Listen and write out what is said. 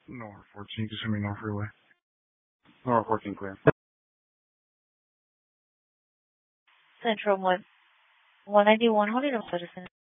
North 14, Kissimmee North Freeway. North 14 clear. Central 191, holding up citizen.